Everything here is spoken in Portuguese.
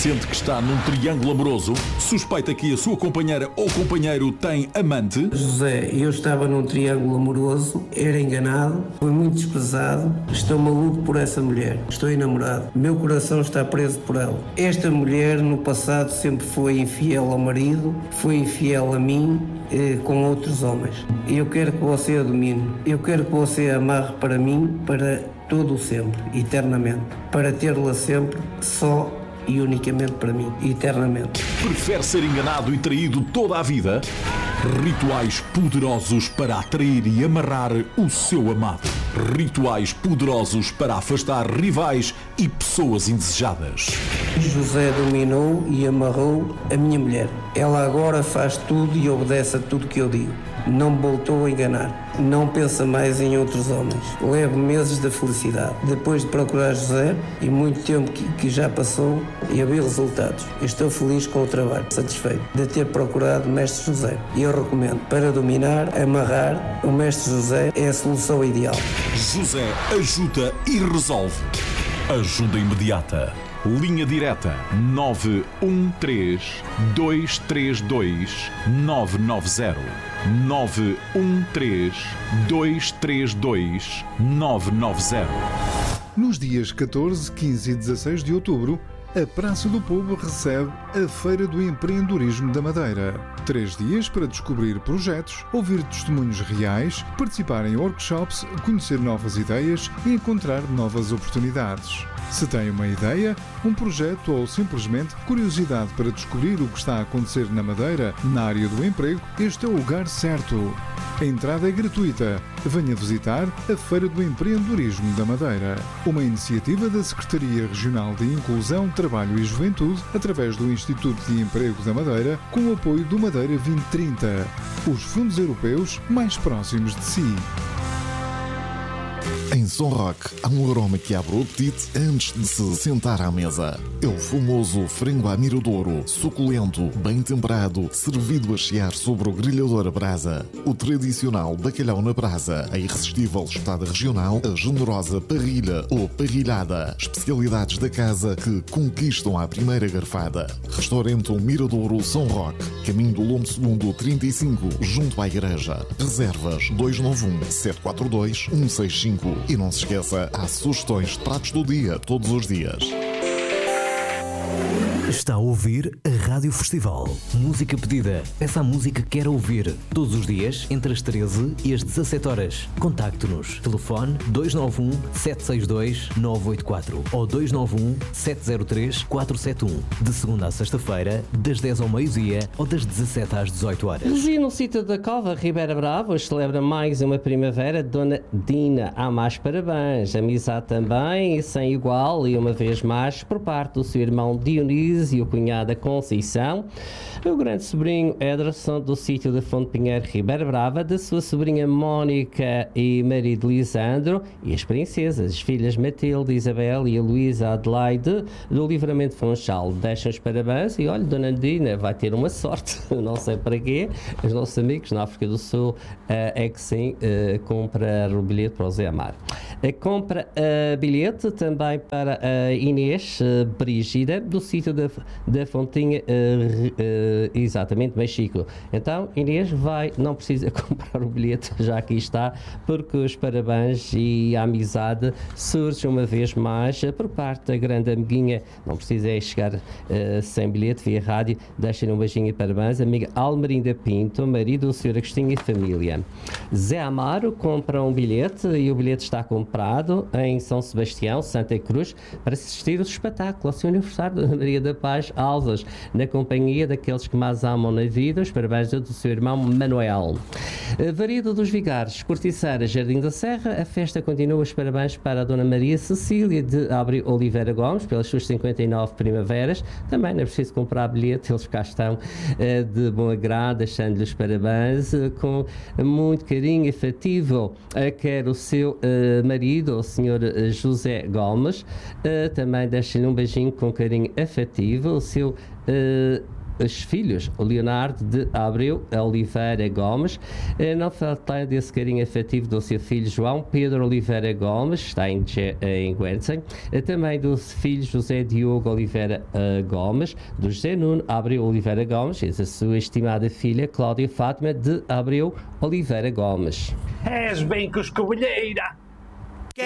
Sente que está num triângulo amoroso? Suspeita que a sua companheira ou companheiro tem amante? José, eu estava num triângulo amoroso, era enganado, fui muito desprezado, estou maluco por essa mulher, estou enamorado, meu coração está preso por ela. Esta mulher no passado sempre foi infiel ao marido, foi infiel a mim, com outros homens. Eu quero que você a domine, eu quero que você a amarre para mim, para todo o sempre, eternamente, para tê-la sempre só e unicamente para mim, eternamente. Prefere ser enganado e traído toda a vida? Rituais poderosos para atrair e amarrar o seu amado. Rituais poderosos para afastar rivais e pessoas indesejadas. José dominou e amarrou a minha mulher. Ela agora faz tudo e obedece a tudo que eu digo. Não me voltou a enganar. Não pensa mais em outros homens. Levo meses da felicidade. Depois de procurar José, e muito tempo que já passou, e vi resultados. Estou feliz com o trabalho, satisfeito de ter procurado o Mestre José. E eu recomendo, para dominar, amarrar, o Mestre José é a solução ideal. José ajuda e resolve. Ajuda imediata. Linha direta 913-232-990. 913-232-990. Nos dias 14, 15 e 16 de outubro, a Praça do Povo recebe a Feira do Empreendedorismo da Madeira. 3 dias para descobrir projetos, ouvir testemunhos reais, participar em workshops, conhecer novas ideias e encontrar novas oportunidades. Se tem uma ideia, um projeto ou simplesmente curiosidade para descobrir o que está a acontecer na Madeira, na área do emprego, este é o lugar certo. A entrada é gratuita. Venha visitar a Feira do Empreendedorismo da Madeira, uma iniciativa da Secretaria Regional de Inclusão, Trabalho e Juventude, através do Instituto de Emprego da Madeira, com o apoio do Madeira 2030, os fundos europeus mais próximos de si. Em São Roque, há um aroma que abre o apetite antes de se sentar à mesa. É o famoso frango à miradouro, suculento, bem temperado, servido a chiar sobre o grelhador a brasa. O tradicional bacalhau na brasa, a irresistível espetada regional, a generosa parrilha ou parrilhada. Especialidades da casa que conquistam à primeira garfada. Restaurante Miradouro São Roque, caminho do Lombo Segundo 35, junto à igreja. Reservas 291-742-165. E não se esqueça, há sugestões de pratos do dia, todos os dias. Está a ouvir a Rádio Festival. Música pedida. Essa música que quer ouvir. Todos os dias, entre as 13 e as 17 horas. Contacte-nos. Telefone 291-762-984 ou 291-703-471. De segunda à sexta-feira, das 10 ao meio-dia ou das 17 às 18 horas. E no sítio da Cova, Ribeira Brava, hoje celebra mais uma primavera. Dona Dina, há mais parabéns. Amizade também, e sem igual, e uma vez mais, por parte do seu irmão Dionísio e o cunhada Conceição, o grande sobrinho Ederson do sítio da Fonte Pinheiro, Ribeira Brava, da sua sobrinha Mónica e marido Lisandro, e as princesas, as filhas Matilde, Isabel e a Luísa Adelaide do Livramento Funchal. Deixam os parabéns e olha, Dona Dina vai ter uma sorte, não sei para quê, os nossos amigos na África do Sul é que sim, comprar o bilhete para o Zé Amar. Compra bilhete também para a Inês Brígida do sítio da Fontinha, exatamente, Mexico. Então, Inês não precisa comprar o bilhete, já aqui está, porque os parabéns e a amizade surge uma vez mais por parte da grande amiguinha. Não precisa chegar sem bilhete via rádio. Deixem um beijinho e parabéns, amiga Almerinda Pinto, marido do Sr. Agostinho e família. Zé Amaro compra um bilhete e o bilhete está comprado em São Sebastião, Santa Cruz, para assistir ao espetáculo ao seu aniversário da Maria da Paz Alves, na companhia daqueles que mais amam na vida. Os parabéns do seu irmão Manuel. Varida dos Vigares, Corticeira, Jardim da Serra, a festa continua. Os parabéns para a Dona Maria Cecília de Abreu Oliveira Gomes pelas suas 59 primaveras. Também não é preciso comprar bilhete, eles cá estão de bom agrado, deixando-lhe os parabéns com muito carinho afetivo. Quer o seu marido, o Sr. José Gomes, também deixa-lhe um beijinho com carinho afetivo. O seu os filhos, Leonardo de Abreu Oliveira Gomes, não faltar desse carinho afetivo do seu filho João Pedro Oliveira Gomes, está em Guernsey, também do filho José Diogo Oliveira Gomes, do José Nuno Abreu Oliveira Gomes e da sua estimada filha Cláudia Fátima de Abreu Oliveira Gomes. És bem coscovilheira!